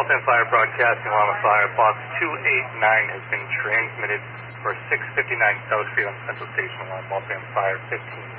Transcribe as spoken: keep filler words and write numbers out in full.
Waltham Fire broadcasting alarm of fire. Box two eight nine has been transmitted for six fifty-nine South Street on Central Station Alarm. Waltham Fire fifteen